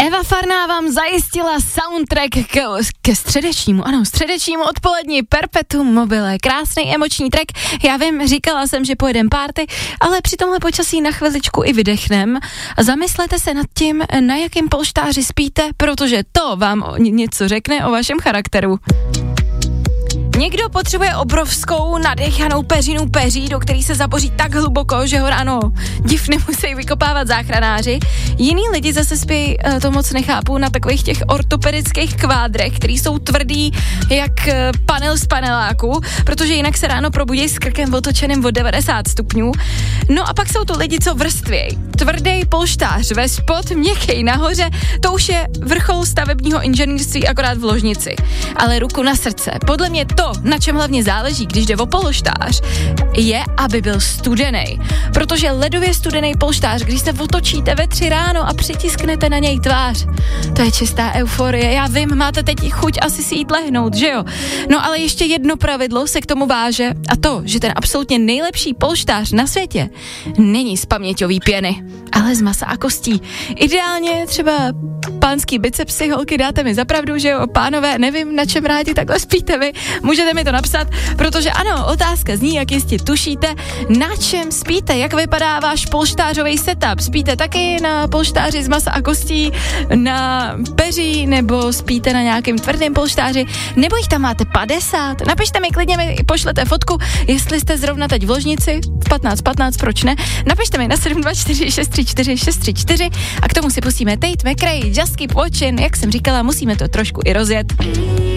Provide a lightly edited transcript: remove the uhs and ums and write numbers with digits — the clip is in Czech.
Eva Farná vám zajistila soundtrack ke středečnímu odpolední Perpetuum mobile. Krásný emoční track. Já vím, říkala jsem, že pojedem party, ale při tomhle počasí na chviličku i vydechnem a zamyslete se nad tím, na jakém polštáři spíte, protože to vám něco řekne o vašem charakteru. Někdo potřebuje obrovskou nadechanou peřinu peří, do který se zaboří tak hluboko, že ho ráno div nemusí vykopávat záchranáři. Jiný lidi zase spí, to moc nechápu, na takových těch ortopedických kvádrech, který jsou tvrdý jak panel z paneláku, protože jinak se ráno probudí s krkem otočeným o 90 stupňů. No a pak jsou to lidi, co vrstvěj. Tvrdý polštář ve spod, měkkej nahoře, to už je vrchol stavebního inženýrství akorát v ložnici. Ale ruku na srdce, podle mě to, na čem hlavně záleží, když jde o polštář, je, aby byl studený. Protože ledově studený polštář, když se otočíte ve 3 ráno a přitisknete na něj tvář, to je čistá euforie. Já vím, máte teď chuť asi si jít lehnout, že jo? No ale ještě jedno pravidlo se k tomu váže a to, že ten absolutně nejlepší polštář na světě není z paměťový pěny, ale z masa a kostí. Ideálně třeba pánský bicepsy, holky, dáte mi za pravdu, že jo, pánové, nevím, na čem rádi takhle spíte vy, můžete mi to napsat, protože ano, otázka zní, jak jistě tušíte, na čem spíte, jak vypadá váš polštářový setup, spíte taky na polštáři z masa a kostí, na peří, nebo spíte na nějakém tvrdém polštáři, nebo jich tam máte 50, napište mi klidně, mi pošlete fotku, jestli jste zrovna teď v ložnici, v 15, proč ne, napište mi na 724 634 634 a k tomu si pustíme Tate McRae, Just Keep Watching, jak jsem říkala, musíme to trošku i rozjet.